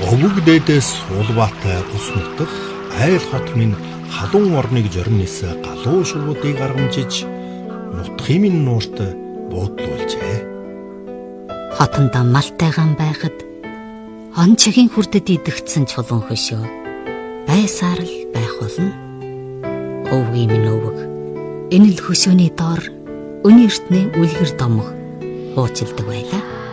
Өвөг дээдээс Улбаатай ус нутах айл хот минь халуун орныг жорниос галуу шувуудыг гаргамжиж нутхын минь нуурт буудлуулжээ. Хотондоо малтайгаан байхад он чигийн хүрдэд идэгдсэн чулуун хөшөө байсаар л байх болно. Өвгийн минь өвөг энэ л хөшөөний доор өнөө эртний үлгэр домох хуучилдаг байлаа.